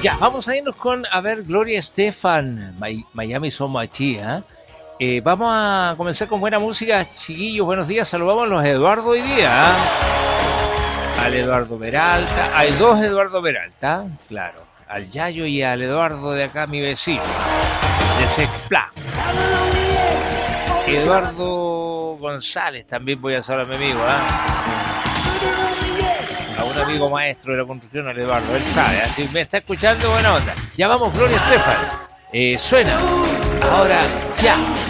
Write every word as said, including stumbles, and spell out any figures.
Ya, vamos a irnos con, a ver, Gloria Estefan, Mi- Miami Somos Aquí, ¿eh? Eh, vamos a comenzar con buena música, chiquillos, buenos días, saludamos a los Eduardo hoy día, ¿eh? Al Eduardo Peralta, hay dos Eduardo Peralta, claro, al Yayo y al Eduardo de acá, mi vecino, de Sexpla. Eduardo González, también voy a saludar a mi amigo, ¿eh? A un amigo maestro de la construcción, al Eduardo, él sabe, ¿eh? Si me está escuchando, buena onda. Ya vamos, Gloria Estefan, eh, suena, ahora ya.